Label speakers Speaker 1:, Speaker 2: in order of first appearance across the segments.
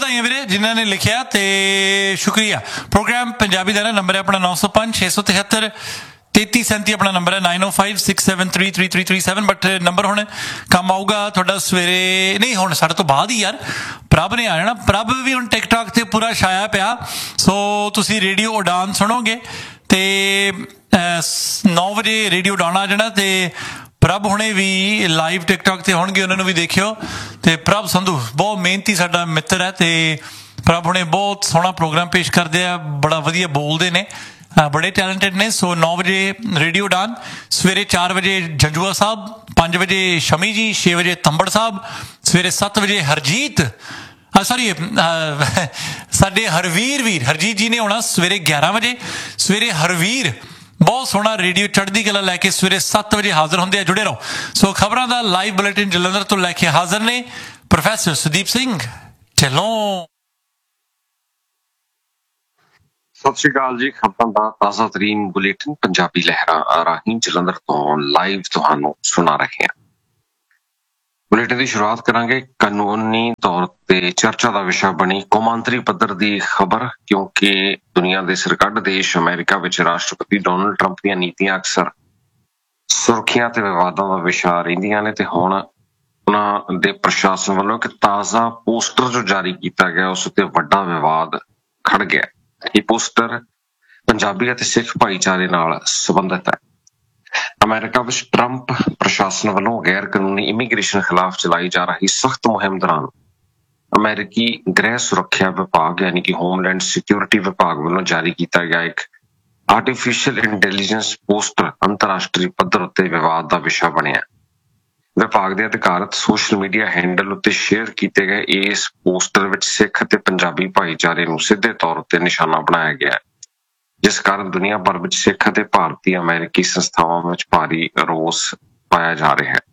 Speaker 1: ਵਧਾਈਆਂ ਵੀਰੇ ਜਿਨ੍ਹਾਂ ਨੇ ਲਿਖਿਆ ਤੇ ਸ਼ੁਕਰੀਆ। ਪ੍ਰੋਗਰਾਮ ਪੰਜਾਬੀ ਦਾ ਨਾ ਨੰਬਰ ਹੈ ਆਪਣਾ 905 673 3337 ਆਪਣਾ ਨੰਬਰ ਹੈ 9056733337 ਬਟ ਨੰਬਰ ਹੁਣ ਕੰਮ ਆਊਗਾ ਤੁਹਾਡਾ ਸਵੇਰੇ ਨਹੀਂ ਹੁਣ ਸਾਡੇ ਤੋਂ ਬਾਅਦ ਹੀ ਯਾਰ ਪ੍ਰਭ ਨੇ ਆ ਜਾਣਾ। ਪ੍ਰਭ ਵੀ ਹੁਣ ਟਿਕਟੌਕ ਤੇ ਪੂਰਾ ਛਾਇਆ ਪਿਆ ਸੋ ਤੁਸੀਂ ਰੇਡੀਓ ਉਡਾਨ ਸੁਣੋਗੇ ਤੇ 9 ਵਜੇ ਰੇਡੀਓ ਉਡਾਨ ਆ ਜਾਣਾ ਤੇ ਪ੍ਰਭ ਹੁਣੇ ਵੀ ਲਾਈਵ ਟਿਕਟੌਕ ਤੇ ਹੋਣਗੇ ਉਹਨਾਂ ਨੂੰ ਵੀ ਦੇਖਿਓ। ਤੇ ਪ੍ਰਭ ਸੰਧੂ ਬਹੁਤ ਮਿਹਨਤੀ ਸਾਡਾ ਮਿੱਤਰ ਹੈ ਤੇ ਪ੍ਰਭ ਹੁਣੇ ਬਹੁਤ ਸੋਹਣਾ ਪ੍ਰੋਗਰਾਮ ਪੇਸ਼ ਕਰਦੇ ਆ, ਬੜਾ ਵਧੀਆ ਬੋਲਦੇ ਨੇ, ਬੜੇ ਟੈਲੈਂਟਡ ਨੇ। ਸੋ 9 ਵਜੇ ਰੇਡੀਓ ਉਡਾਨ, ਸਵੇਰੇ 4 ਵਜੇ ਜੰਜੂਆ ਸਾਹਿਬ, 5 ਵਜੇ ਸ਼ਮੀ ਜੀ, 6 ਵਜੇ ਤੰਬੜ ਸਾਹਿਬ, ਸਵੇਰੇ 7 ਵਜੇ ਹਰਜੀਤ ਸਾਡੇ ਹਰਜੀਤ ਜੀ ਨੇ ਆਉਣਾ ਸਵੇਰੇ 11 ਵਜੇ। ਸਵੇਰੇ ਹਰਵੀਰ ਬਹੁਤ ਸੋਹਣਾ ਰੇਡੀਓ ਚੜ੍ਹਦੀ ਕਲਾ ਲੈ ਕੇ ਸਵੇਰੇ 7 ਵਜੇ ਹਾਜ਼ਰ ਹੁੰਦੇ ਆ, ਜੁੜੇ ਰਹੋ। ਸੋ ਖਬਰਾਂ ਦਾ ਲਾਈਵ ਬੁਲੇਟਿਨ ਜਲੰਧਰ ਤੋਂ ਲੈ ਕੇ ਹਾਜ਼ਰ ਨੇ ਪ੍ਰੋਫੈਸਰ ਸੁਦੀਪ ਸਿੰਘ ਢਿੱਲੋਂ।
Speaker 2: ਸਤਿ ਸ਼੍ਰੀ ਅਕਾਲ ਜੀ। ਖਬਰਾਂ ਦਾ ਤਾਜ਼ਾ ਤਰੀਨ ਬੁਲੇਟਿਨ ਪੰਜਾਬੀ ਲਹਿਰਾਂ ਰਾਹੀਂ ਜਲੰਧਰ ਤੋਂ ਲਾਈਵ ਤੁਹਾਨੂੰ ਸੁਣਾ ਰਹੇ ਹਾਂ। ਬੁਲੇਟਿਨ ਦੀ ਸ਼ੁਰੂਆਤ ਕਰਾਂਗੇ ਕਾਨੂੰਨੀ ਤੌਰ ਤੇ ਚਰਚਾ ਦਾ ਵਿਸ਼ਾ ਬਣੀ ਕੌਮਾਂਤਰੀ ਪੱਧਰ ਦੀ ਖਬਰ, ਕਿਉਂਕਿ ਦੁਨੀਆ ਦੇ ਸਿਰਕੱਢ ਦੇਸ਼ ਅਮਰੀਕਾ ਵਿੱਚ ਰਾਸ਼ਟਰਪਤੀ ਡੋਨਲਡ ਟਰੰਪ ਦੀਆਂ ਨੀਤੀਆਂ ਅਕਸਰ ਸੁਰਖੀਆਂ ਤੇ ਵਿਵਾਦਾਂ ਦਾ ਵਿਸ਼ਾ ਰਹਿੰਦੀਆਂ ਨੇ ਤੇ ਹੁਣ ਉਹਨਾਂ ਦੇ ਪ੍ਰਸ਼ਾਸਨ ਵੱਲੋਂ ਇੱਕ ਤਾਜ਼ਾ ਪੋਸਟਰ ਜੋ ਜਾਰੀ ਕੀਤਾ ਗਿਆ ਉਸ ਉੱਤੇ ਵੱਡਾ ਵਿਵਾਦ ਖੜ ਗਿਆ। ਇਹ ਪੋਸਟਰ ਪੰਜਾਬੀ ਅਤੇ ਸਿੱਖ ਭਾਈਚਾਰੇ ਨਾਲ ਸੰਬੰਧਿਤ ਹੈ। ਅਮਰੀਕਾ ਵਿੱਚ ਟਰੰਪ ਪ੍ਰਸ਼ਾਸਨ ਵੱਲੋਂ ਗੈਰ ਕਾਨੂੰਨੀ ਇਮੀਗ੍ਰੇਸ਼ਨ ਖਿਲਾਫ ਚਲਾਈ ਜਾ ਰਹੀ ਸਖਤ ਮੁਹਿੰਮ ਦੌਰਾਨ ਅਮਰੀਕੀ ਗ੍ਰਹਿ ਸੁਰੱਖਿਆ ਵਿਭਾਗ ਯਾਨੀ ਕਿ ਹੋਮਲੈਂਡ ਸਿਕਿਉਰਿਟੀ ਵਿਭਾਗ ਵੱਲੋਂ ਜਾਰੀ ਕੀਤਾ ਗਿਆ ਇੱਕ ਆਰਟੀਫਿਸ਼ੀਅਲ ਇੰਟੈਲੀਜੈਂਸ ਪੋਸਟਰ ਅੰਤਰਰਾਸ਼ਟਰੀ ਪੱਧਰ ਉੱਤੇ ਵਿਵਾਦ ਦਾ ਵਿਸ਼ਾ ਬਣਿਆ। ਵਿਭਾਗ ਦੇ ਅਧਿਕਾਰਤ ਸੋਸ਼ਲ ਮੀਡੀਆ ਹੈਂਡਲ ਉੱਤੇ ਸ਼ੇਅਰ ਕੀਤੇ ਗਏ ਇਸ ਪੋਸਟਰ ਵਿੱਚ ਸਿੱਖ ਅਤੇ ਪੰਜਾਬੀ ਭਾਈਚਾਰੇ ਨੂੰ ਸਿੱਧੇ ਤੌਰ ਉੱਤੇ ਨਿਸ਼ਾਨਾ ਬਣਾਇਆ ਗਿਆ, ਜਿਸ ਕਾਰਨ ਦੁਨੀਆ ਭਰ ਵਿੱਚ ਸਿੱਖ ਅਤੇ ਭਾਰਤੀ ਅਮਰੀਕੀ ਸੰਸਥਾਵਾਂ ਵਿੱਚ ਭਾਰੀ ਰੋਸ ਪਾਇਆ ਜਾ ਰਿਹਾ ਹੈ।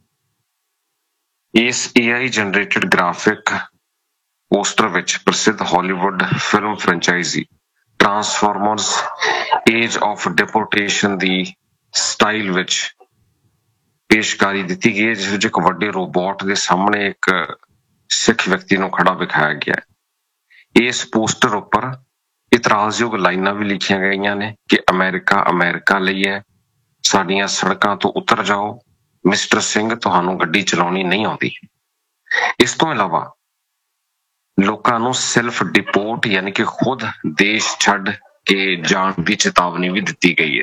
Speaker 2: ਇਸ AI ਜਨਰੇਟਡ ਗ੍ਰਾਫਿਕ ਪੋਸਟਰ ਵਿੱਚ ਪ੍ਰਸਿੱਧ Hollywood film franchisee ਟਰਾਂਸਫਾਰਮਰਸ age of deportation the style ਵਿੱਚ ਪੇਸ਼ਕਾਰੀ ਦਿੱਤੀ ਗਈ ਹੈ, ਜਿਸ ਵਿੱਚ ਇੱਕ ਵੱਡੇ ਰੋਬੋਟ ਦੇ ਸਾਹਮਣੇ ਇੱਕ ਸਿੱਖ ਵਿਅਕਤੀ ਨੂੰ ਖੜਾ ਵਿਖਾਇਆ ਗਿਆ। ਇਸ ਪੋਸਟਰ ਉੱਪਰ ਇਤਰਾਜ਼ਯੋਗ ਲਾਈਨਾਂ ਵੀ ਲਿਖੀਆਂ ਗਈਆਂ ਨੇ ਕਿ ਅਮਰੀਕਾ ਲਈ ਹੈ, ਸਾਡੀਆਂ ਸੜਕਾਂ ਤੋਂ ਉਤਰ ਜਾਓ, ਮਿਸਟਰ ਸਿੰਘ ਤੁਹਾਨੂੰ ਗੱਡੀ ਚਲਾਉਣੀ ਨਹੀਂ ਆਉਂਦੀ। ਇਸ ਤੋਂ ਇਲਾਵਾ ਲੋਕਾਂ ਨੂੰ ਸੈਲਫ ਡਿਪੋਰਟ ਯਾਨੀ ਕਿ ਖੁਦ ਦੇਸ਼ ਛੱਡ ਕੇ ਜਾਣ ਦੀ ਚੇਤਾਵਨੀ ਵੀ ਦਿੱਤੀ ਗਈ ਹੈ।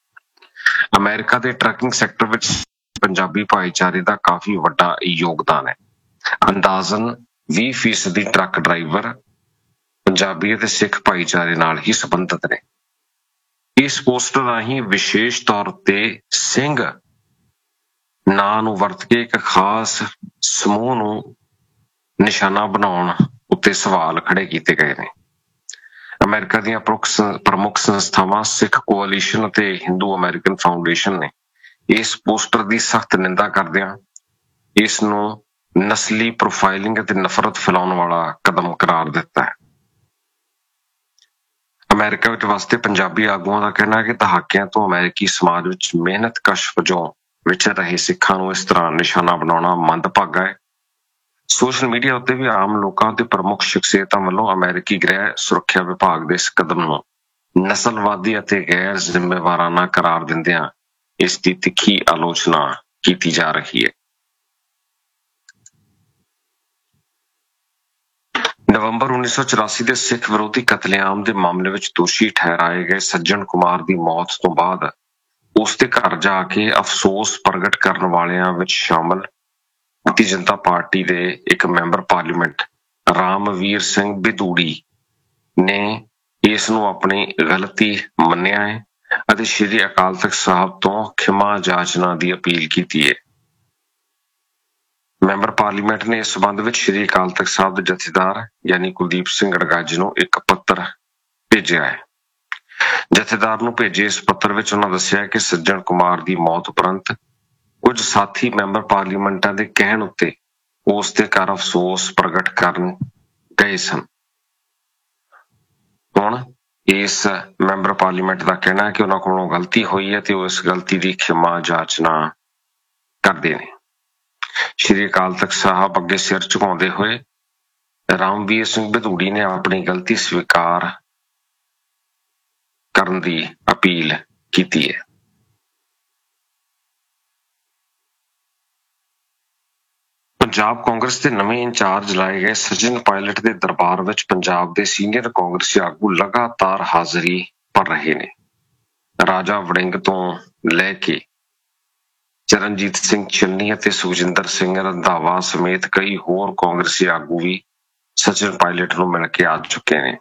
Speaker 2: ਅਮਰੀਕਾ ਦੇ ਟਰੱਕਿੰਗ ਸੈਕਟਰ ਵਿੱਚ ਪੰਜਾਬੀ ਭਾਈਚਾਰੇ ਦਾ ਕਾਫੀ ਵੱਡਾ ਯੋਗਦਾਨ ਹੈ। ਅੰਦਾਜ਼ਨ 20% ਟਰੱਕ ਡਰਾਈਵਰ ਪੰਜਾਬੀ ਅਤੇ ਸਿੱਖ ਭਾਈਚਾਰੇ ਨਾਲ ਹੀ ਸੰਬੰਧਿਤ ਨੇ। ਇਸ ਪੋਸਟਰ ਰਾਹੀਂ ਵਿਸ਼ੇਸ਼ ਤੌਰ ਤੇ ਸਿੰਘ ਨਾਂ ਨੂੰ ਵਰਤ ਕੇ ਇੱਕ ਖਾਸ ਸਮੂਹ ਨੂੰ ਨਿਸ਼ਾਨਾ ਬਣਾਉਣ ਉੱਤੇ ਸਵਾਲ ਖੜੇ ਕੀਤੇ ਗਏ ਨੇ। ਅਮਰੀਕਾ ਦੀਆਂ ਪ੍ਰਮੁੱਖ ਸੰਸਥਾਵਾਂ ਸਿੱਖ ਕੋਅਲੀਸ਼ਨ ਅਤੇ ਹਿੰਦੂ ਅਮਰੀਕਨ ਫਾਊਂਡੇਸ਼ਨ ਨੇ ਇਸ ਪੋਸਟਰ ਦੀ ਸਖਤ ਨਿੰਦਾ ਕਰਦਿਆਂ ਇਸ ਨੂੰ ਨਸਲੀ ਪ੍ਰੋਫਾਈਲਿੰਗ ਅਤੇ ਨਫ਼ਰਤ ਫੈਲਾਉਣ ਵਾਲਾ ਕਦਮ ਕਰਾਰ ਦਿੱਤਾ ਹੈ। ਅਮਰੀਕਾ ਵਿੱਚ ਵਸਦੇ ਪੰਜਾਬੀ ਆਗੂਆਂ ਦਾ ਕਹਿਣਾ ਹੈ ਕਿ ਦਹਾਕਿਆਂ ਤੋਂ ਅਮਰੀਕੀ ਸਮਾਜ ਵਿੱਚ ਮਿਹਨਤਕਸ਼ ਵਜੋਂ ਵਿਚਰ ਰਹੇ ਸਿੱਖਾਂ ਨੂੰ ਇਸ ਤਰ੍ਹਾਂ ਨਿਸ਼ਾਨਾ ਬਣਾਉਣਾ ਮੰਦਭਾਗਾ ਹੈ। ਸੋਸ਼ਲ ਮੀਡੀਆ ਉੱਤੇ ਵੀ ਆਮ ਲੋਕਾਂ ਅਤੇ ਪ੍ਰਮੁੱਖ ਸ਼ਖਸੀਅਤਾਂ ਵੱਲੋਂ ਅਮਰੀਕੀ ਗ੍ਰਹਿ ਸੁਰੱਖਿਆ ਵਿਭਾਗ ਦੇ ਇਸ ਕਦਮ ਨੂੰ ਨਸਲਵਾਦੀ ਅਤੇ ਗੈਰ ਜ਼ਿੰਮੇਵਾਰਾਨਾ ਕਰਾਰ ਦਿੰਦਿਆਂ ਇਸ ਦੀ ਤਿੱਖੀ ਆਲੋਚਨਾ ਕੀਤੀ ਜਾ ਰਹੀ ਹੈ। ਨਵੰਬਰ 1984 ਦੇ ਸਿੱਖ ਵਿਰੋਧੀ ਕਤਲੇਆਮ ਦੇ ਮਾਮਲੇ ਵਿੱਚ ਦੋਸ਼ੀ ਠਹਿਰਾਏ ਗਏ ਸੱਜਣ ਕੁਮਾਰ ਦੀ ਮੌਤ ਤੋਂ ਬਾਅਦ ਉਸ ਦੇ ਘਰ ਜਾ ਕੇ ਅਫਸੋਸ ਪ੍ਰਗਟ ਕਰਨ ਵਾਲਿਆਂ ਵਿੱਚ ਸ਼ਾਮਲ ਭਾਰਤੀ ਜਨਤਾ ਪਾਰਟੀ ਦੇ ਇੱਕ ਮੈਂਬਰ ਪਾਰਲੀਮੈਂਟ ਰਾਮਵੀਰ ਸਿੰਘ ਬਿਦੂੜੀ ਨੇ ਇਸ ਨੂੰ ਆਪਣੀ ਗਲਤੀ ਮੰਨਿਆ ਹੈ ਅਤੇ ਸ਼੍ਰੀ ਅਕਾਲ ਤਖ਼ਤ ਸਾਹਿਬ ਤੋਂ ਖਿਮਾ ਜਾਚਨਾ ਦੀ ਅਪੀਲ ਕੀਤੀ ਹੈ। ਮੈਂਬਰ ਪਾਰਲੀਮੈਂਟ ਨੇ ਇਸ ਸਬੰਧ ਵਿੱਚ ਸ਼੍ਰੀ ਅਕਾਲ ਤਖ਼ਤ ਸਾਹਿਬ ਦੇ ਜਥੇਦਾਰ ਯਾਨੀ ਕੁਲਦੀਪ ਸਿੰਘ ਅੜਗਾਜੀ ਨੂੰ ਇੱਕ ਪੱਤਰ ਭੇਜਿਆ ਹੈ। ਜਥੇਦਾਰ ਨੂੰ ਭੇਜੇ ਇਸ ਪੱਤਰ ਵਿੱਚ ਉਹਨਾਂ ਦੱਸਿਆ ਕਿ ਸੱਜਣ ਕੁਮਾਰ ਦੀ ਮੌਤ ਉਪਰੰਤ ਕੁਝ ਸਾਥੀ ਮੈਂਬਰ ਪਾਰਲੀਮੈਂਟਾਂ ਦੇ ਕਹਿਣ ਉੱਤੇ ਉਸ ਦੇ ਘਰ ਅਫਸੋਸ ਪ੍ਰਗਟ ਕਰਨ ਗਏ ਸਨ। ਹੁਣ ਇਸ ਮੈਂਬਰ ਪਾਰਲੀਮੈਂਟ ਦਾ ਕਹਿਣਾ ਹੈ ਕਿ ਉਹਨਾਂ ਕੋਲੋਂ ਗਲਤੀ ਹੋਈ ਹੈ ਤੇ ਉਹ ਇਸ ਗਲਤੀ ਦੀ ਖਿਮਾ ਜਾਚਨਾ ਕਰਦੇ ਨੇ। ਸ਼੍ਰੀ ਅਕਾਲ ਤਖ਼ਤ ਸਾਹਿਬ ਅੱਗੇ ਸਿਰ ਝੁਕਾਉਂਦੇ ਹੋਏ ਰਾਮਵੀਰ ਸਿੰਘ ਭਦੂੜੀ ਨੇ ਆਪਣੀ ਗਲਤੀ ਸਵੀਕਾਰ ਕਰਨ ਦੀ ਅਪੀਲ ਕੀਤੀ ਹੈ। ਪੰਜਾਬ ਕਾਂਗਰਸ ਦੇ ਨਵੇਂ ਇੰਚਾਰਜ ਲਾਏ ਗਏ ਸਚਿਨ ਪਾਇਲਟ ਦੇ ਦਰਬਾਰ ਵਿੱਚ ਪੰਜਾਬ ਦੇ ਸੀਨੀਅਰ ਕਾਂਗਰਸੀ ਆਗੂ ਲਗਾਤਾਰ ਹਾਜ਼ਰੀ ਭਰ ਰਹੇ ਨੇ। ਰਾਜਾ ਵੜਿੰਗ ਤੋਂ ਲੈ ਕੇ ਚਰਨਜੀਤ ਸਿੰਘ ਚੰਨੀ ਅਤੇ ਸੁਖਜਿੰਦਰ ਸਿੰਘ ਰੰਧਾਵਾ ਸਮੇਤ ਕਈ ਹੋਰ ਕਾਂਗਰਸੀ ਆਗੂ ਵੀ ਸਚਿਨ ਪਾਇਲਟ ਨੂੰ ਮਿਲ ਕੇ ਆ ਚੁੱਕੇ ਨੇ।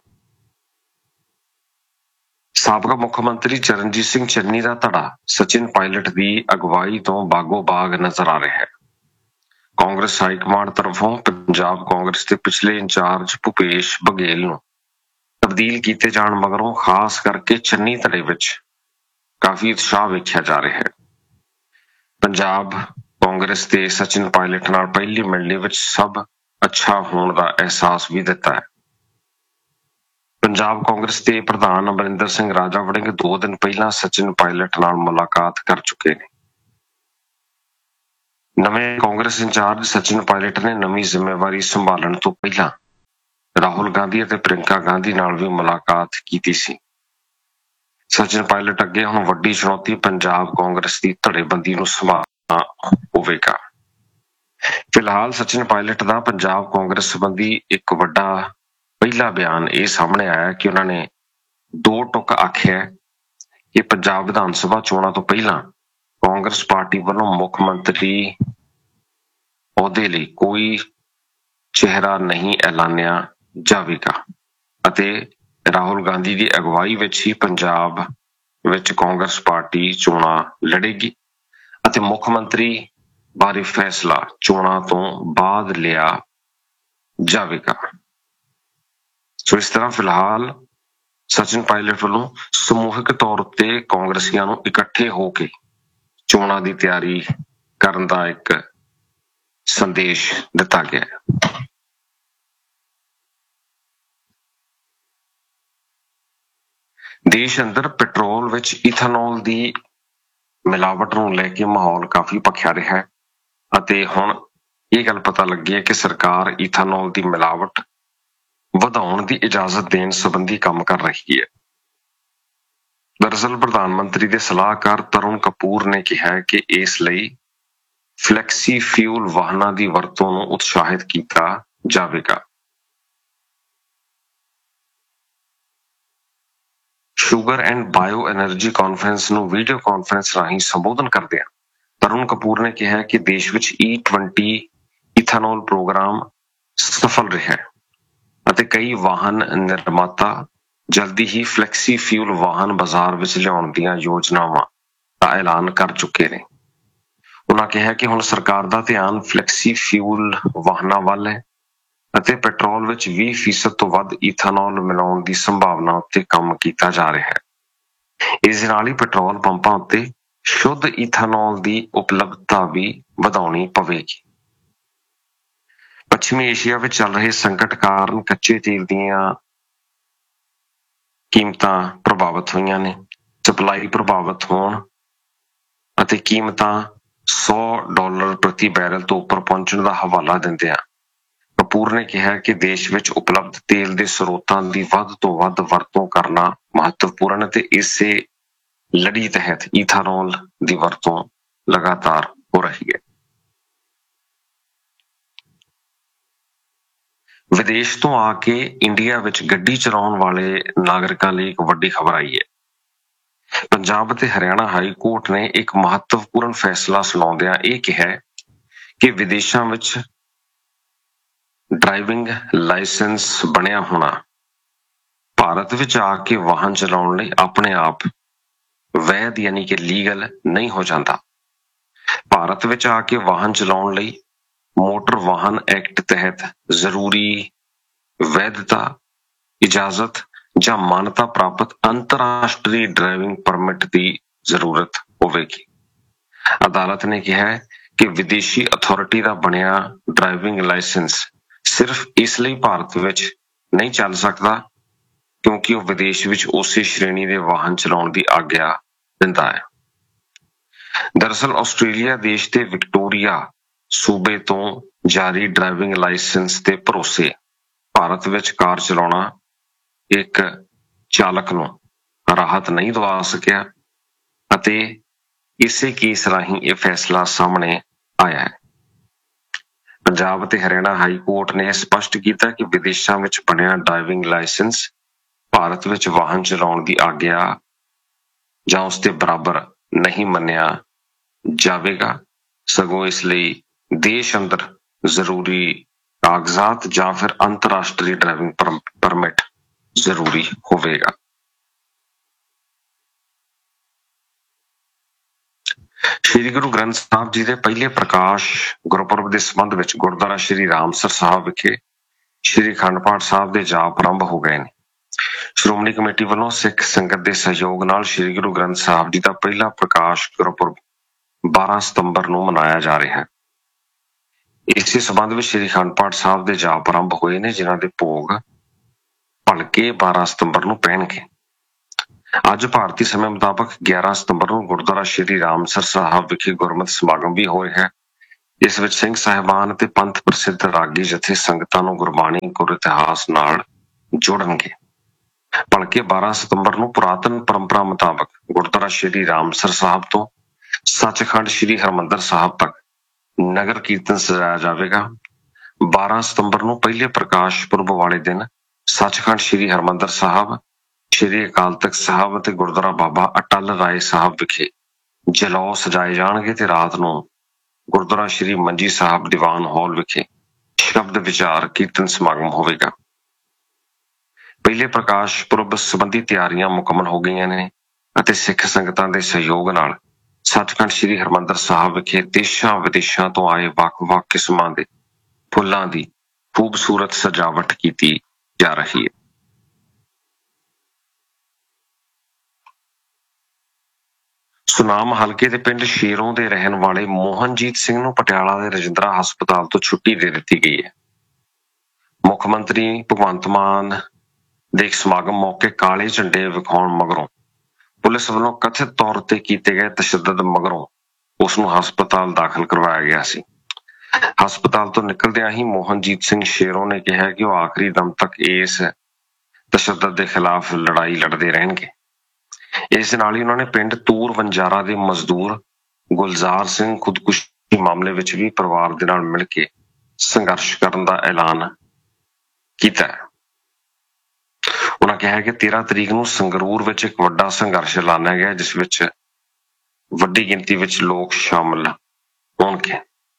Speaker 2: ਸਾਬਕਾ ਮੁੱਖ ਮੰਤਰੀ ਚਰਨਜੀਤ ਸਿੰਘ ਚੰਨੀ ਦਾ ਧੜਾ ਸਚਿਨ ਪਾਇਲਟ ਦੀ ਅਗਵਾਈ ਤੋਂ ਬਾਗੋ ਬਾਗ ਨਜ਼ਰ ਆ ਰਿਹਾ ਹੈ। ਕਾਂਗਰਸ ਹਾਈਕਮਾਂਡ ਤਰਫੋਂ ਪੰਜਾਬ ਕਾਂਗਰਸ ਦੇ ਪਿਛਲੇ ਇੰਚਾਰਜ ਭੁਪੇਸ਼ ਬਘੇਲ ਨੂੰ ਤਬਦੀਲ ਕੀਤੇ ਜਾਣ ਮਗਰੋਂ ਖਾਸ ਕਰਕੇ ਚੰਨੀ ਧੜੇ ਵਿੱਚ ਕਾਫੀ ਉਤਸ਼ਾਹ ਵੇਖਿਆ ਜਾ ਰਿਹਾ ਹੈ। ਪੰਜਾਬ ਕਾਂਗਰਸ ਦੇ ਸਚਿਨ ਪਾਇਲਟ ਨਾਲ ਪਹਿਲੀ ਮਿਲਣੀ ਵਿੱਚ ਸਭ ਅੱਛਾ ਹੋਣ ਦਾ ਅਹਿਸਾਸ ਵੀ ਦਿੱਤਾ ਹੈ। ਪੰਜਾਬ ਕਾਂਗਰਸ ਦੇ ਪ੍ਰਧਾਨ ਅਮਰਿੰਦਰ ਸਿੰਘ ਰਾਜਾ ਵੜਿੰਗ 2 ਦਿਨ ਪਹਿਲਾਂ ਸਚਿਨ ਪਾਇਲਟ ਨਾਲ ਮੁਲਾਕਾਤ ਕਰ ਚੁੱਕੇ ਨੇ। ਨਵੇਂ ਕਾਂਗਰਸ ਇੰਚਾਰਜ ਸਚਿਨ ਪਾਇਲਟ ਨੇ ਨਵੀਂ ਜ਼ਿੰਮੇਵਾਰੀ ਸੰਭਾਲਣ ਤੋਂ ਪਹਿਲਾਂ ਰਾਹੁਲ ਗਾਂਧੀ ਅਤੇ ਪ੍ਰਿੰਕਾ ਗਾਂਧੀ ਨਾਲ ਵੀ ਮੁਲਾਕਾਤ ਕੀਤੀ ਸੀ। ਸਚਿਨ ਪਾਇਲਟ ਅੱਗੇ ਹੁਣ ਵੱਡੀ ਚੁਣੌਤੀ ਪੰਜਾਬ ਕਾਂਗਰਸ ਦੀ ਧੜੇਬੰਦੀ ਨੂੰ ਸੰਭਾਲਣਾ ਹੋਵੇਗਾ। ਫਿਲਹਾਲ ਸਚਿਨ ਪਾਇਲਟ ਦਾ ਪੰਜਾਬ ਕਾਂਗਰਸ ਸੰਬੰਧੀ ਇੱਕ ਵੱਡਾ ਪਹਿਲਾ ਬਿਆਨ ਇਹ ਸਾਹਮਣੇ ਆਇਆ ਕਿ ਉਹਨਾਂ ਨੇ 2 ਟੁਕ ਆਖਿਆ ਕਿ ਪੰਜਾਬ ਵਿਧਾਨ ਸਭਾ ਚੋਣਾਂ ਤੋਂ ਪਹਿਲਾਂ ਕਾਂਗਰਸ ਪਾਰਟੀ ਵੱਲੋਂ ਮੁੱਖ ਮੰਤਰੀ ਅਹੁਦੇ ਲਈ ਕੋਈ ਚਿਹਰਾ ਨਹੀਂ ਐਲਾਨਿਆ ਜਾਵੇਗਾ ਅਤੇ ਰਾਹੁਲ ਗਾਂਧੀ ਦੀ ਅਗਵਾਈ ਵਿੱਚ ਹੀ ਪੰਜਾਬ ਵਿੱਚ ਕਾਂਗਰਸ ਪਾਰਟੀ ਚੋਣਾਂ ਲੜੇਗੀ ਅਤੇ ਮੁੱਖ ਮੰਤਰੀ ਬਾਰੇ ਫੈਸਲਾ ਚੋਣਾਂ ਤੋਂ ਬਾਅਦ ਲਿਆ ਜਾਵੇਗਾ। ਸੋ ਇਸ ਤਰ੍ਹਾਂ ਫਿਲਹਾਲ ਸਚਿਨ ਪਾਇਲਟ ਵੱਲੋਂ ਸਮੂਹਿਕ ਤੌਰ ਉੱਤੇ ਕਾਂਗਰਸੀਆਂ ਨੂੰ ਇਕੱਠੇ ਹੋ ਕੇ ਚੋਣਾਂ ਦੀ ਤਿਆਰੀ ਕਰਨ ਦਾ ਇੱਕ ਸੰਦੇਸ਼ ਦਿੱਤਾ ਗਿਆ ਹੈ। ਦੇਸ਼ ਅੰਦਰ ਪੈਟਰੋਲ ਵਿੱਚ ਇਥਾਨੋਲ ਦੀ ਮਿਲਾਵਟ ਨੂੰ ਲੈ ਕੇ ਮਾਹੌਲ ਕਾਫੀ ਭਖਿਆ ਰਿਹਾ ਹੈ ਅਤੇ ਹੁਣ ਇਹ ਗੱਲ ਪਤਾ ਲੱਗੀ ਹੈ ਕਿ ਸਰਕਾਰ ਇਥਾਨੋਲ ਦੀ ਮਿਲਾਵਟ ਵਧਾਉਣ ਦੀ ਇਜਾਜ਼ਤ ਦੇਣ ਸੰਬੰਧੀ ਕੰਮ ਕਰ ਰਹੀ ਹੈ। ਦਰਅਸਲ ਪ੍ਰਧਾਨ ਮੰਤਰੀ ਦੇ ਸਲਾਹਕਾਰ ਤਰੁਣ ਕਪੂਰ ਨੇ ਕਿਹਾ ਕਿ ਇਸ ਲਈ ਫਲੈਕਸੀ ਫਿਊਲ ਵਾਹਨਾਂ ਦੀ ਵਰਤੋਂ ਨੂੰ ਉਤਸ਼ਾਹਿਤ ਕੀਤਾ ਜਾਵੇਗਾ। Sugar and bio energy conference ਨੂੰ ਵੀਡੀਓ ਕਾਨਫਰੰਸ ਰਾਹੀਂ ਸੰਬੋਧਨ ਕਰਦਿਆਂ ਤਰੁਣ ਕਪੂਰ ਨੇ ਕਿਹਾ ਕਿ ਦੇਸ਼ ਵਿੱਚ E20 ਇਥਾਨੋਲ ਪ੍ਰੋਗਰਾਮ ਸਫਲ ਰਿਹਾ ਹੈ ਅਤੇ ਕਈ ਵਾਹਨ ਨਿਰਮਾਤਾ ਜਲਦੀ ਹੀ ਫਲੈਕਸੀ ਫਿਊਲ ਵਾਹਨ ਬਾਜ਼ਾਰ ਵਿੱਚ ਲਿਆਉਣ ਦੀਆਂ ਯੋਜਨਾਵਾਂ ਦਾ ਐਲਾਨ ਕਰ ਚੁੱਕੇ ਨੇ। ਉਹਨਾਂ ਕਿਹਾ ਕਿ ਹੁਣ ਸਰਕਾਰ ਦਾ ਧਿਆਨ ਫਲੈਕਸੀ ਫਿਊਲ ਵਾਹਨਾਂ ਵੱਲ ਹੈ ਅਤੇ ਪੈਟਰੋਲ ਵਿੱਚ 20% ਤੋਂ ਵੱਧ ਇਥਾਨੋਲ ਮਿਲਾਉਣ ਦੀ ਸੰਭਾਵਨਾ ਉੱਤੇ ਕੰਮ ਕੀਤਾ ਜਾ ਰਿਹਾ ਹੈ। ਇਸ ਦੇ ਨਾਲ ਹੀ ਪੈਟਰੋਲ ਪੰਪਾਂ ਉੱਤੇ ਸ਼ੁੱਧ ਇਥਾਨੋਲ ਦੀ ਉਪਲਬਧਤਾ ਵੀ ਵਧਾਉਣੀ ਪਵੇਗੀ। ਪੱਛਮੀ ਏਸ਼ੀਆ ਵਿੱਚ ਚੱਲ ਰਹੇ ਸੰਕਟ ਕਾਰਨ ਕੱਚੇ ਤੇਲ ਦੀਆਂ ਕੀਮਤਾਂ ਪ੍ਰਭਾਵਿਤ ਹੋਈਆਂ ਨੇ। ਸਪਲਾਈ ਪ੍ਰਭਾਵਿਤ ਹੋਣ ਅਤੇ ਕੀਮਤਾਂ $100 ਪ੍ਰਤੀ ਬੈਰਲ ਤੋਂ ਉੱਪਰ ਪਹੁੰਚਣ ਦਾ ਹਵਾਲਾ ਦਿੰਦਿਆਂ ਕਪੂਰ ਨੇ ਕਿਹਾ ਕਿ ਦੇਸ਼ ਵਿੱਚ ਉਪਲਬਧ ਤੇਲ ਦੇ ਸਰੋਤਾਂ ਦੀ ਵੱਧ ਤੋਂ ਵੱਧ ਵਰਤੋਂ ਕਰਨਾ ਮਹੱਤਵਪੂਰਨ ਹੈ ਤੇ ਇਸੇ ਲੜੀ ਤਹਿਤ ਇਥਾਨੋਲ ਦੀ ਵਰਤੋਂ ਲਗਾਤਾਰ ਹੋ ਰਹੀ ਹੈ। ਵਿਦੇਸ਼ ਤੋਂ ਆ ਕੇ ਇੰਡੀਆ ਵਿੱਚ ਗੱਡੀ ਚਲਾਉਣ ਵਾਲੇ ਨਾਗਰਿਕਾਂ ਲਈ ਇੱਕ ਵੱਡੀ ਖਬਰ ਆਈ ਹੈ। ਪੰਜਾਬ ਅਤੇ ਹਰਿਆਣਾ ਹਾਈ ਕੋਰਟ ਨੇ ਇੱਕ ਮਹੱਤਵਪੂਰਨ ਫੈਸਲਾ ਸੁਣਾਉਂਦਿਆਂ ਇਹ ਕਿਹਾ ਕਿ ਵਿਦੇਸ਼ਾਂ ਵਿੱਚ ਡਰਾਈਵਿੰਗ ਲਾਇਸੈਂਸ ਬਣਿਆ ਹੋਣਾ ਭਾਰਤ ਵਿੱਚ ਆ ਕੇ ਵਾਹਨ ਚਲਾਉਣ ਲਈ ਆਪਣੇ ਆਪ ਵੈਧ ਯਾਨੀ ਕਿ ਲੀਗਲ ਨਹੀਂ ਹੋ ਜਾਂਦਾ। ਭਾਰਤ ਵਿੱਚ ਆ ਕੇ ਵਾਹਨ ਚਲਾਉਣ ਲਈ ਮੋਟਰ ਵਾਹਨ ਐਕਟ ਤਹਿਤ ਜ਼ਰੂਰੀ ਵੈਧਤਾ, ਇਜਾਜ਼ਤ ਜਾਂ ਮਾਨਤਾ ਪ੍ਰਾਪਤ ਅੰਤਰਰਾਸ਼ਟਰੀ ਡਰਾਈਵਿੰਗ ਪਰਮਿਟ ਦੀ ਜ਼ਰੂਰਤ ਹੋਵੇਗੀ। ਅਦਾਲਤ ਨੇ ਕਿਹਾ ਕਿ ਵਿਦੇਸ਼ੀ ਅਥਾਰਟੀ ਦਾ ਬਣਿਆ ਡਰਾਈਵਿੰਗ ਲਾਇਸੈਂਸ ਸਿਰਫ ਇਸ ਲਈ ਭਾਰਤ ਵਿੱਚ ਨਹੀਂ ਚੱਲ ਸਕਦਾ ਕਿਉਂਕਿ ਉਹ ਵਿਦੇਸ਼ ਵਿੱਚ ਉਸੇ ਸ਼੍ਰੇਣੀ ਦੇ ਵਾਹਨ ਚਲਾਉਣ ਦੀ ਆਗਿਆ ਦਿੰਦਾ ਹੈ। ਦਰਅਸਲ ਆਸਟ੍ਰੇਲੀਆ ਦੇਸ਼ ਦੇ ਵਿਕਟੋਰੀਆ ਸੂਬੇ ਤੋਂ ਜਾਰੀ ਡਰਾਈਵਿੰਗ ਲਾਇਸੈਂਸ ਦੇ ਭਰੋਸੇ ਭਾਰਤ ਵਿੱਚ ਕਾਰ ਚਲਾਉਣਾ ਇੱਕ ਚਾਲਕ ਨੂੰ ਰਾਹਤ ਨਹੀਂ ਦਵਾ ਸਕਿਆ ਅਤੇ ਇਸੇ ਕੇਸ ਰਾਹੀਂ ਇਹ ਫੈਸਲਾ ਸਾਹਮਣੇ ਆਇਆ ਹੈ। ਪੰਜਾਬ ਅਤੇ ਹਰਿਆਣਾ ਹਾਈ ਕੋਰਟ ਨੇ ਸਪਸ਼ਟ ਕੀਤਾ ਕਿ ਵਿਦੇਸ਼ਾਂ ਵਿੱਚ ਬਣਿਆ ਡਰਾਈਵਿੰਗ ਲਾਇਸੈਂਸ ਭਾਰਤ ਵਿੱਚ ਵਾਹਨ ਚਲਾਉਣ ਦੀ ਆਗਿਆ ਜਾਂ ਉਸ ਦੇ ਬਰਾਬਰ ਨਹੀਂ ਮੰਨਿਆ ਜਾਵੇਗਾ, ਸਗੋਂ ਇਸ ਲਈ ਦੇਸ਼ ਅੰਦਰ ਜ਼ਰੂਰੀ ਕਾਗਜ਼ਾਤ ਜਾਂ ਫਿਰ ਅੰਤਰਰਾਸ਼ਟਰੀ ਡਰਾਈਵਿੰਗ ਪਰਮਿਟ ਜ਼ਰੂਰੀ ਹੋਵੇਗਾ। ਸ਼੍ਰੀ ਗੁਰੂ ਗ੍ਰੰਥ ਸਾਹਿਬ ਜੀ ਦੇ ਪਹਿਲੇ ਪ੍ਰਕਾਸ਼ ਗੁਰਪੁਰਬ ਦੇ ਸੰਬੰਧ ਵਿੱਚ ਗੁਰਦੁਆਰਾ ਸ਼੍ਰੀ ਰਾਮਸਰ ਸਾਹਿਬ ਵਿਖੇ ਸ਼੍ਰੀ ਅਖੰਡ ਪਾਠ ਸਾਹਿਬ ਦੇ ਜਾਪ ਆਰੰਭ ਹੋ ਗਏ ਨੇ। ਸ਼੍ਰੋਮਣੀ ਕਮੇਟੀ ਵੱਲੋਂ ਸਿੱਖ ਸੰਗਤ ਦੇ ਸਹਿਯੋਗ ਨਾਲ ਸ਼੍ਰੀ ਗੁਰੂ ਗ੍ਰੰਥ ਸਾਹਿਬ ਜੀ ਦਾ ਪਹਿਲਾ ਪ੍ਰਕਾਸ਼ ਗੁਰਪੁਰਬ 12 ਸਤੰਬਰ ਨੂੰ ਮਨਾਇਆ ਜਾ ਰਿਹਾ ਹੈ। ਇਸੇ ਸੰਬੰਧ ਵਿੱਚ ਸ਼੍ਰੀ ਅਖੰਡ ਪਾਠ ਸਾਹਿਬ ਦੇ ਜਾਪ ਆਰੰਭ ਹੋਏ ਨੇ, ਜਿਨ੍ਹਾਂ ਦੇ ਭੋਗ ਭਲਕੇ 12 ਸਤੰਬਰ ਨੂੰ ਪੈਣਗੇ। ਅੱਜ ਭਾਰਤੀ ਸਮੇਂ ਮੁਤਾਬਕ 11 ਸਤੰਬਰ ਨੂੰ ਗੁਰਦੁਆਰਾ ਸ਼੍ਰੀ ਰਾਮਸਰ ਸਾਹਿਬ ਵਿਖੇ ਗੁਰਮਤਿ ਸਮਾਗਮ ਵੀ ਹੋ ਰਿਹਾ ਹੈ। ਇਸ ਵਿੱਚ ਸਿੰਘ ਸਾਹਿਬਾਨ ਅਤੇ ਪੰਥ ਪ੍ਰਸਿੱਧ ਰਾਗੀ ਜਥੇ ਸੰਗਤਾਂ ਨੂੰ ਗੁਰਬਾਣੀ ਗੁਰ ਇਤਿਹਾਸ ਨਾਲ ਜੋੜਨਗੇ। ਭਲਕੇ 12 ਸਤੰਬਰ ਨੂੰ ਪੁਰਾਤਨ ਪਰੰਪਰਾ ਮੁਤਾਬਕ ਗੁਰਦੁਆਰਾ ਸ਼੍ਰੀ ਰਾਮਸਰ ਸਾਹਿਬ ਤੋਂ ਸੱਚਖੰਡ ਸ਼੍ਰੀ ਹਰਿਮੰਦਰ ਸਾਹਿਬ ਤੱਕ ਨਗਰ ਕੀਰਤਨ ਸਜਾਇਆ ਜਾਵੇਗਾ। 12 ਸਤੰਬਰ ਨੂੰ ਪਹਿਲੇ ਪ੍ਰਕਾਸ਼ ਪੁਰਬ ਵਾਲੇ ਦਿਨ ਸੱਚਖੰਡ ਸ਼੍ਰੀ ਹਰਿਮੰਦਰ ਸਾਹਿਬ, ਸ਼੍ਰੀ ਅਕਾਲ ਤਖਤ ਸਾਹਿਬ ਅਤੇ ਗੁਰਦੁਆਰਾ ਬਾਬਾ ਅਟਲ ਰਾਏ ਸਾਹਿਬ ਵਿਖੇ ਜਲੌ ਸਜਾਏ ਜਾਣਗੇ ਤੇ ਰਾਤ ਨੂੰ ਗੁਰਦੁਆਰਾ ਸ਼੍ਰੀ ਮੰਜੀ ਸਾਹਿਬ ਦੀਵਾਨ ਹਾਲ ਵਿਖੇ ਸ਼ਬਦ ਵਿਚਾਰ ਕੀਰਤਨ ਸਮਾਗਮ ਹੋਵੇਗਾ। ਪਹਿਲੇ ਪ੍ਰਕਾਸ਼ ਪੁਰਬ ਸੰਬੰਧੀ ਤਿਆਰੀਆਂ ਮੁਕੰਮਲ ਹੋ ਗਈਆਂ ਨੇ ਅਤੇ ਸਿੱਖ ਸੰਗਤਾਂ ਦੇ ਸਹਿਯੋਗ ਨਾਲ ਸੱਚਖੰਡ ਸ਼੍ਰੀ ਹਰਿਮੰਦਰ ਸਾਹਿਬ ਵਿਖੇ ਦੇਸ਼ਾਂ ਵਿਦੇਸ਼ਾਂ ਤੋਂ ਆਏ ਵੱਖ-ਵੱਖ ਕਿਸਮਾਂ ਦੇ ਫੁੱਲਾਂ ਦੀ ਖੂਬਸੂਰਤ ਸਜਾਵਟ ਕੀਤੀ ਜਾ ਰਹੀ ਹੈ। ਸੁਨਾਮ ਹਲਕੇ ਦੇ ਪਿੰਡ ਸ਼ੇਰੋਂ ਦੇ ਰਹਿਣ ਵਾਲੇ ਮੋਹਨਜੀਤ ਸਿੰਘ ਨੂੰ ਪਟਿਆਲਾ ਦੇ ਰਜਿੰਦਰਾ ਹਸਪਤਾਲ ਤੋਂ ਛੁੱਟੀ ਦੇ ਦਿੱਤੀ ਗਈ ਹੈ। ਮੁੱਖ ਮੰਤਰੀ ਭਗਵੰਤ ਮਾਨ ਦੇ ਸਮਾਗਮ ਮੌਕੇ ਕਾਲੇ ਝੰਡੇ ਵਿਖਾਉਣ ਮਗਰੋਂ ਪੁਲਿਸ ਵੱਲੋਂ ਕਥਿਤ ਤੌਰ ਤੇ ਕੀਤੇ ਗਏ ਤਸ਼ੱਦਦ ਮਗਰੋਂ ਉਸ ਨੂੰ ਹਸਪਤਾਲ ਦਾਖਲ ਕਰਵਾਇਆ ਗਿਆ ਸੀ। ਹਸਪਤਾਲ ਤੋਂ ਨਿਕਲਦਿਆਂ ਹੀ ਮੋਹਨਜੀਤ ਸਿੰਘ ਸ਼ੇਰੋਂ ਨੇ ਕਿਹਾ ਕਿ ਉਹ ਆਖਰੀ ਦਮ ਤੱਕ ਇਸ ਤਸ਼ੱਦਦ ਦੇ ਖਿਲਾਫ ਲੜਾਈ ਲੜਦੇ ਰਹਿਣਗੇ। ਇਸ ਨਾਲ ਹੀ ਉਹਨਾਂ ਨੇ ਪਿੰਡ ਤੂਰ ਵੰਜਾਰਾ ਦੇ ਮਜ਼ਦੂਰ ਗੁਲਜ਼ਾਰ ਸਿੰਘ ਖੁਦਕੁਸ਼ੀ ਮਾਮਲੇ ਵਿੱਚ ਵੀ ਪਰਿਵਾਰ ਦੇ ਨਾਲ ਮਿਲ ਕੇ ਸੰਘਰਸ਼ ਕਰਨ ਦਾ ਐਲਾਨ ਕੀਤਾ ਹੈ। ਉਹਨਾਂ ਕਿਹਾ ਕਿ 13 ਤਰੀਕ ਨੂੰ ਸੰਗਰੂਰ ਵਿੱਚ ਇੱਕ ਵੱਡਾ ਸੰਘਰਸ਼ ਐਲਾਨਿਆ ਗਿਆ, ਜਿਸ ਵਿੱਚ ਵੱਡੀ ਗਿਣਤੀ ਵਿੱਚ ਲੋਕ ਸ਼ਾਮਲ ਹੋਣਗੇ।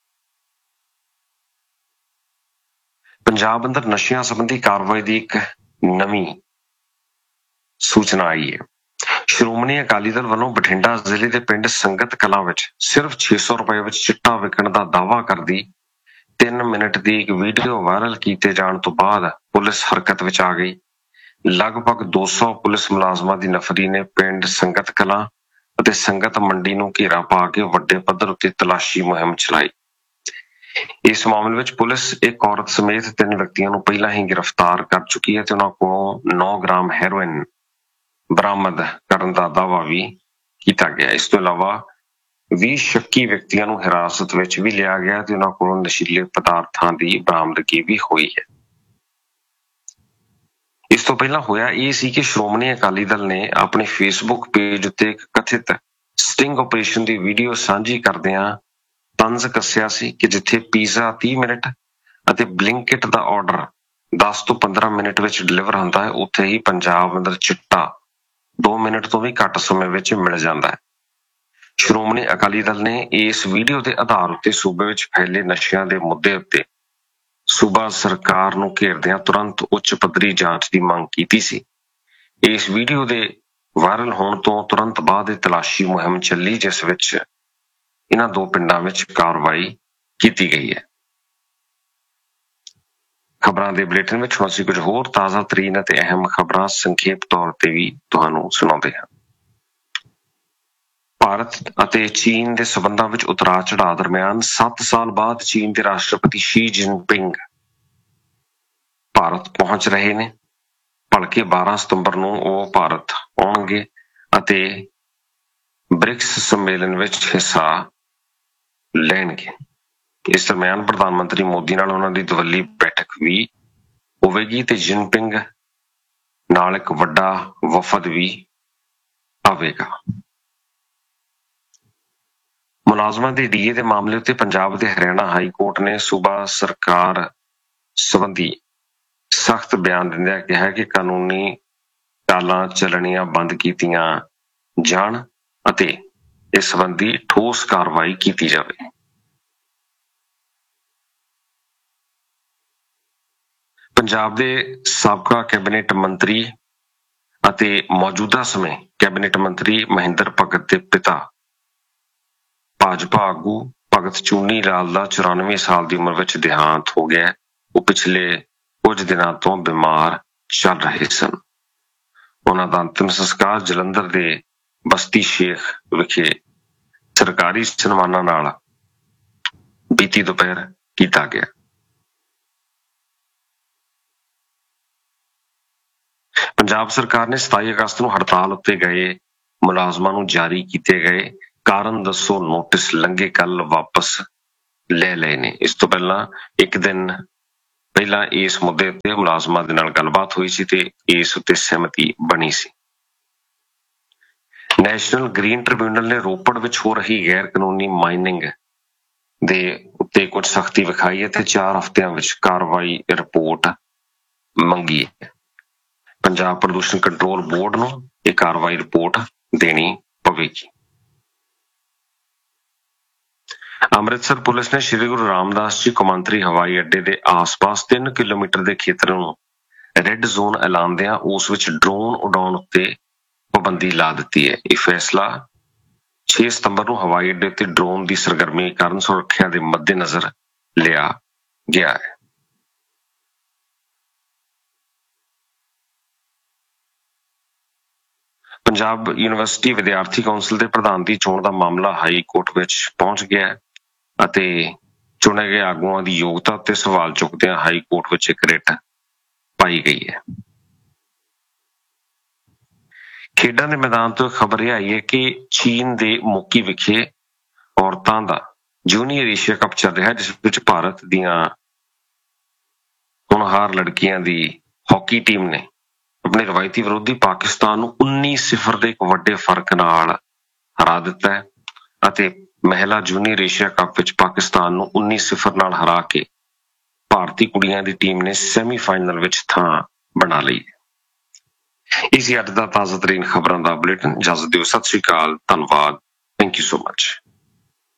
Speaker 2: ਪੰਜਾਬ ਅੰਦਰ ਨਸ਼ਿਆਂ ਸੰਬੰਧੀ ਕਾਰਵਾਈ ਦੀ ਇੱਕ ਨਵੀਂ ਸੂਚਨਾ ਆਈ ਹੈ। ਸ਼੍ਰੋਮਣੀ ਅਕਾਲੀ ਦਲ ਵੱਲੋਂ ਬਠਿੰਡਾ ਜ਼ਿਲ੍ਹੇ ਦੇ ਪਿੰਡ ਸੰਗਤ ਕਲਾਂ ਵਿੱਚ ਸਿਰਫ 600 ਰੁਪਏ ਵਿੱਚ ਚਿੱਟਾ ਵਿਕਣ ਦਾ ਦਾਅਵਾ ਕਰਦੀ 3 ਮਿੰਟ ਦੀ ਇੱਕ ਵੀਡੀਓ ਵਾਇਰਲ ਕੀਤੇ ਜਾਣ ਤੋਂ ਬਾਅਦ ਪੁਲਿਸ ਹਰਕਤ ਵਿੱਚ ਆ ਗਈ। ਲਗਭਗ 200 ਪੁਲਿਸ ਮੁਲਾਜ਼ਮਾਂ ਦੀ ਨਫਰੀ ਨੇ ਪਿੰਡ ਸੰਗਤ ਕਲਾਂ ਅਤੇ ਸੰਗਤ ਮੰਡੀ ਨੂੰ ਘੇਰਾ ਪਾ ਕੇ ਵੱਡੇ ਪੱਧਰ ਉੱਤੇ ਤਲਾਸ਼ੀ ਮੁਹਿੰਮ ਚਲਾਈ। ਇਸ ਮਾਮਲੇ ਵਿੱਚ ਪੁਲਿਸ ਇੱਕ ਔਰਤ ਸਮੇਤ 3 ਵਿਅਕਤੀਆਂ ਨੂੰ ਪਹਿਲਾਂ ਹੀ ਗ੍ਰਿਫਤਾਰ ਕਰ ਚੁੱਕੀ ਹੈ ਤੇ ਉਹਨਾਂ ਕੋਲੋਂ 9 ਗ੍ਰਾਮ ਹੈਰੋਇਨ ਬਰਾਮਦ ਕਰਨ ਦਾ ਦਾਅਵਾ ਵੀ ਕੀਤਾ ਗਿਆ। ਇਸ ਤੋਂ ਇਲਾਵਾ 20 ਸ਼ੱਕੀ ਵਿਅਕਤੀਆਂ ਨੂੰ ਹਿਰਾਸਤ ਵਿੱਚ ਵੀ ਲਿਆ ਗਿਆ ਤੇ ਉਹਨਾਂ ਕੋਲੋਂ ਨਸ਼ੀਲੇ ਪਦਾਰਥਾਂ ਦੀ ਬਰਾਮਦਗੀ ਵੀ ਹੋਈ ਹੈ। ਇਸ ਤੋਂ ਪਹਿਲਾਂ ਹੋਇਆ ਇਹ ਸੀ ਕਿ ਸ਼੍ਰੋਮਣੀ ਅਕਾਲੀ ਦਲ ਨੇ ਆਪਣੇ ਫੇਸਬੁੱਕ ਪੇਜ ਉੱਤੇ ਇੱਕ ਕਥਿਤ ਸਟਿੰਗ ਆਪਰੇਸ਼ਨ ਦੀ ਵੀਡੀਓ ਸਾਂਝੀ ਕਰਦਿਆਂ ਤੰਜ਼ ਕੱਸਿਆ ਸੀ ਕਿ ਜਿੱਥੇ ਪੀਜ਼ਾ 30 ਮਿੰਟ ਅਤੇ ਬਲਿੰਕਿਟ ਦਾ ਆਰਡਰ 10 ਤੋਂ 15 ਮਿੰਟ ਵਿੱਚ ਡਿਲੀਵਰ ਹੁੰਦਾ ਹੈ, ਉੱਥੇ ਹੀ ਪੰਜਾਬ ਅੰਦਰ ਚਿੱਟਾ 2 ਮਿੰਟ ਤੋਂ ਵੀ ਘੱਟ ਸਮੇਂ ਵਿੱਚ ਮਿਲ ਜਾਂਦਾ ਹੈ। ਸ਼੍ਰੋਮਣੀ ਅਕਾਲੀ ਦਲ ਨੇ ਇਸ ਵੀਡੀਓ ਦੇ ਆਧਾਰ ਉੱਤੇ ਸੂਬੇ ਵਿੱਚ ਫੈਲੇ ਨਸ਼ਿਆਂ ਦੇ ਮੁੱਦੇ ਉੱਤੇ ਸੂਬਾ ਸਰਕਾਰ ਨੂੰ ਘੇਰਦਿਆਂ ਤੁਰੰਤ ਉੱਚ ਪੱਧਰੀ ਜਾਂਚ ਦੀ ਮੰਗ ਕੀਤੀ ਸੀ। ਇਸ ਵੀਡੀਓ ਦੇ ਵਾਇਰਲ ਹੋਣ ਤੋਂ ਤੁਰੰਤ ਬਾਅਦ ਇਹ ਤਲਾਸ਼ੀ ਮੁਹਿੰਮ ਚੱਲੀ, ਜਿਸ ਵਿੱਚ ਇਹਨਾਂ 2 ਪਿੰਡਾਂ ਵਿੱਚ ਕਾਰਵਾਈ ਕੀਤੀ ਗਈ ਹੈ। ਖਬਰਾਂ ਦੇ ਬੁਲੇਟਿਨ ਵਿੱਚ ਹੁਣ ਅਸੀਂ ਕੁਝ ਹੋਰ ਤਾਜ਼ਾ ਤਰੀਨ ਅਤੇ ਅਹਿਮ ਖਬਰਾਂ ਸੰਖੇਪ ਤੌਰ ਤੇ ਵੀ ਤੁਹਾਨੂੰ ਸੁਣਾਉਂਦੇ ਹਾਂ। ਭਾਰਤ ਅਤੇ ਚੀਨ ਦੇ ਸਬੰਧਾਂ ਵਿੱਚ ਉਤਰਾਅ ਚੜਾਅ ਦਰਮਿਆਨ 7 ਸਾਲ ਬਾਅਦ ਚੀਨ ਦੇ ਰਾਸ਼ਟਰਪਤੀ ਸ਼ੀ ਜਿਨਪਿੰਗ ਭਾਰਤ ਪਹੁੰਚ ਰਹੇ ਨੇ। ਭਲਕੇ 12 ਸਤੰਬਰ ਨੂੰ ਉਹ ਭਾਰਤ ਆਉਣਗੇ ਅਤੇ ਬ੍ਰਿਕਸ ਸੰਮੇਲਨ ਵਿੱਚ ਹਿੱਸਾ ਲੈਣਗੇ। ਇਸ ਦਰਮਿਆਨ ਪ੍ਰਧਾਨ ਮੰਤਰੀ ਮੋਦੀ ਨਾਲ ਉਹਨਾਂ ਦੀ ਦਵੱਲੀ ਬੈਠਕ ਵੀ ਹੋਵੇਗੀ ਤੇ ਜਿਨਪਿੰਗ ਨਾਲ ਇੱਕ ਵੱਡਾ ਵਫਦ ਵੀ ਆਵੇਗਾ। ਮੁਲਾਜ਼ਮਾਂ ਦੇ ਡੀਏ ਦੇ ਮਾਮਲੇ ਉੱਤੇ ਪੰਜਾਬ ਤੇ ਹਰਿਆਣਾ ਹਾਈ ਕੋਰਟ ਨੇ ਸੂਬਾ ਸਰਕਾਰ ਸੰਬੰਧੀ ਸਖਤ ਬਿਆਨ ਦਿੰਦਿਆਂ ਕਿਹਾ ਕਿ ਕਾਨੂੰਨੀ ਚਾਲਾਂ ਚੱਲਣੀਆਂ ਬੰਦ ਕੀਤੀਆਂ ਜਾਣ ਅਤੇ ਇਸ ਸੰਬੰਧੀ ਠੋਸ ਕਾਰਵਾਈ ਕੀਤੀ ਜਾਵੇ। ਪੰਜਾਬ ਦੇ ਸਾਬਕਾ ਕੈਬਨਿਟ ਮੰਤਰੀ ਅਤੇ ਮੌਜੂਦਾ ਸਮੇਂ ਕੈਬਨਿਟ ਮੰਤਰੀ ਮਹਿੰਦਰ ਭਗਤ ਦੇ ਪਿਤਾ ਭਾਜਪਾ ਆਗੂ ਭਗਤ ਚੂਨੀ ਲਾਲ ਦਾ 94 ਸਾਲ ਦੀ ਉਮਰ ਵਿੱਚ ਦੇਹਾਂਤ ਹੋ ਗਿਆ। ਉਹ ਪਿਛਲੇ ਕੁਝ ਦਿਨਾਂ ਤੋਂ ਬਿਮਾਰ ਚੱਲ ਰਹੇ ਸਨ। ਉਹਨਾਂ ਦਾ ਅੰਤਿਮ ਸੰਸਕਾਰ ਜਲੰਧਰ ਦੇ ਬਸਤੀ ਸ਼ੇਖ ਵਿਖੇ ਸਰਕਾਰੀ ਸਨਮਾਨਾਂ ਨਾਲ ਬੀਤੀ ਦੁਪਹਿਰ ਕੀਤਾ ਗਿਆ। ਪੰਜਾਬ ਸਰਕਾਰ ਨੇ 27 ਅਗਸਤ ਨੂੰ ਹੜਤਾਲ ਉੱਤੇ ਗਏ ਮੁਲਾਜ਼ਮਾਂ ਨੂੰ ਜਾਰੀ ਕੀਤੇ ਗਏ ਕਾਰਨ ਦੱਸੋ ਨੋਟਿਸ ਲੰਘੇ ਕੱਲ ਵਾਪਸ ਲੈ ਲਏ ਨੇ। ਇਸ ਤੋਂ ਪਹਿਲਾਂ ਇੱਕ ਦਿਨ ਪਹਿਲਾਂ ਇਸ ਮੁੱਦੇ ਤੇ ਮੁਲਾਜ਼ਮਾਂ ਦੇ ਨਾਲ ਗੱਲਬਾਤ ਹੋਈ ਸੀ ਤੇ ਇਸ ਉੱਤੇ ਸਹਿਮਤੀ ਬਣੀ ਸੀ। ਨੈਸ਼ਨਲ ਗ੍ਰੀਨ ਟ੍ਰਿਬਿਊਨਲ ਨੇ ਰੋਪੜ ਵਿੱਚ ਹੋ ਰਹੀ ਗੈਰ ਕਾਨੂੰਨੀ ਮਾਈਨਿੰਗ ਦੇ ਉੱਤੇ ਕੁਝ ਸਖਤੀ ਵਿਖਾਈ ਹੈ ਤੇ 4 ਹਫ਼ਤਿਆਂ ਵਿੱਚ ਕਾਰਵਾਈ ਰਿਪੋਰਟ ਮੰਗੀ ਹੈ। ਪੰਜਾਬ ਪ੍ਰਦੂਸ਼ਣ ਕੰਟਰੋਲ ਬੋਰਡ ਨੂੰ ਇਹ ਕਾਰਵਾਈ ਰਿਪੋਰਟ ਦੇਣੀ ਪਵੇਗੀ। ਅੰਮ੍ਰਿਤਸਰ ਪੁਲਿਸ ਨੇ ਸ਼੍ਰੀ ਗੁਰੂ ਰਾਮਦਾਸ ਜੀ ਕੌਮਾਂਤਰੀ ਹਵਾਈ ਅੱਡੇ ਦੇ ਆਸ-ਪਾਸ 3 ਕਿਲੋਮੀਟਰ ਦੇ ਖੇਤਰ ਨੂੰ ਰੈੱਡ ਜ਼ੋਨ ਐਲਾਨਦਿਆਂ ਉਸ ਵਿੱਚ ਡਰੋਨ ਉਡਾਉਣ ਉੱਤੇ ਪਾਬੰਦੀ ਲਾ ਦਿੱਤੀ ਹੈ। ਇਹ ਫੈਸਲਾ 6 ਸਤੰਬਰ ਨੂੰ ਹਵਾਈ ਅੱਡੇ ਤੇ ਡਰੋਨ ਦੀ ਸਰਗਰਮੀ ਕਾਰਨ ਸੁਰੱਖਿਆ ਦੇ ਮੱਦੇਨਜ਼ਰ ਲਿਆ ਗਿਆ ਹੈ। ਪੰਜਾਬ ਯੂਨੀਵਰਸਿਟੀ ਵਿਦਿਆਰਥੀ ਕੌਂਸਲ ਦੇ ਪ੍ਰਧਾਨ ਦੀ ਚੋਣ ਦਾ ਮਾਮਲਾ ਹਾਈ ਕੋਰਟ ਵਿੱਚ ਪਹੁੰਚ ਗਿਆ ਹੈ ਅਤੇ ਚੁਣੇ ਗਏ ਆਗੂਆਂ ਦੀ ਯੋਗਤਾ ਤੇ ਸਵਾਲ ਚੁੱਕਦਿਆਂ ਹਾਈ ਕੋਰਟ ਵਿੱਚ ਇੱਕ ਰਿਟ ਪਾਈ ਗਈ ਹੈ। ਖੇਡਾਂ ਦੇ ਮੈਦਾਨ ਤੋਂ ਖਬਰ ਇਹ ਆਈ ਹੈ ਕਿ ਚੀਨ ਦੇ ਮੋਕੀ ਵਿਖੇ ਔਰਤਾਂ ਦਾ ਜੂਨੀਅਰ ਏਸ਼ੀਆ ਕੱਪ ਚੱਲ ਰਿਹਾ, ਜਿਸ ਵਿੱਚ ਭਾਰਤ ਦੀਆਂ ਹੋਣਹਾਰ ਲੜਕੀਆਂ ਦੀ ਹਾਕੀ ਟੀਮ ਨੇ ਆਪਣੇ ਰਵਾਇਤੀ ਵਿਰੋਧੀ ਪਾਕਿਸਤਾਨ ਨੂੰ 19-0 ਦੇ ਇੱਕ ਵੱਡੇ ਫਰਕ ਨਾਲ ਹਰਾ ਦਿੱਤਾ ਹੈ ਅਤੇ ਮਹਿਲਾ ਜੂਨੀਅਰ ਏਸ਼ੀਆ ਕੱਪ ਵਿੱਚ ਪਾਕਿਸਤਾਨ ਨੂੰ 19-0 ਨਾਲ ਹਰਾ ਕੇ ਭਾਰਤੀ ਕੁੜੀਆਂ ਦੀ ਟੀਮ ਨੇ ਸੈਮੀਫਾਈਨਲ ਵਿੱਚ ਥਾਂ ਬਣਾ ਲਈ ਹੈ। ਇਸੇ ਅੱਜ ਦਾ ਤਾਜ਼ਾ ਤਰੀਨ ਖਬਰਾਂ ਦਾ ਬੁਲੇਟਿਨ। ਇਜਾਜ਼ਤ ਦਿਓ। ਸਤਿ ਸ਼੍ਰੀ ਅਕਾਲ। ਧੰਨਵਾਦ। Thank you so much.